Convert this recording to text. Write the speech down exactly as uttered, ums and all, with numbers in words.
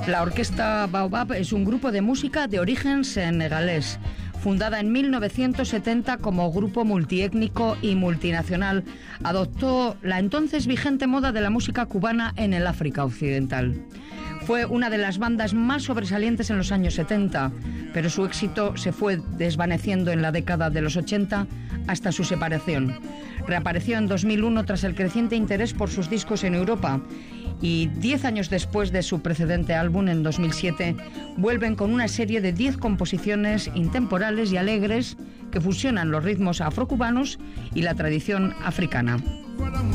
La Orquesta Baobab es un grupo de música de origen senegalés, fundada en mil novecientos setenta como grupo multiétnico y multinacional. Adoptó la entonces vigente moda de la música cubana en el África Occidental. Fue una de las bandas más sobresalientes en los años setenta, pero su éxito se fue desvaneciendo en la década de los ochenta hasta su separación. Reapareció en dos mil uno tras el creciente interés por sus discos en Europa y diez años después de su precedente álbum, en dos mil siete, vuelven con una serie de diez composiciones intemporales y alegres que fusionan los ritmos afrocubanos y la tradición africana.